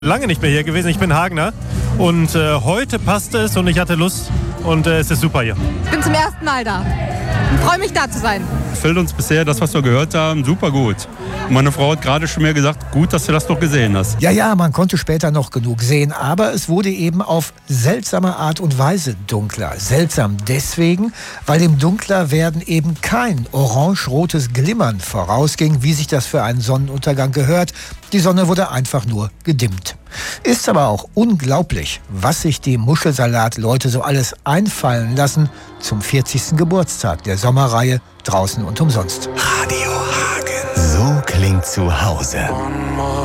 Lange nicht mehr hier gewesen. Ich bin Hagener und heute passte es und ich hatte Lust und es ist super hier. Ich bin zum ersten Mal da und freue mich, da zu sein. Gefällt uns bisher das, was wir gehört haben, super gut. Und meine Frau hat gerade schon mir gesagt, gut, dass du das noch gesehen hast. Ja, man konnte später noch genug sehen, aber es wurde eben auf seltsame Art und Weise dunkler. Seltsam deswegen, weil dem Dunklerwerden eben kein orange-rotes Glimmern vorausging, wie sich das für einen Sonnenuntergang gehört. Die Sonne wurde einfach nur gedimmt. Ist aber auch unglaublich, was sich die Muschelsalat-Leute so alles einfallen lassen zum 40. Geburtstag der Sommerreihe Draußen und umsonst. Radio Hagen. So klingt zu Hause.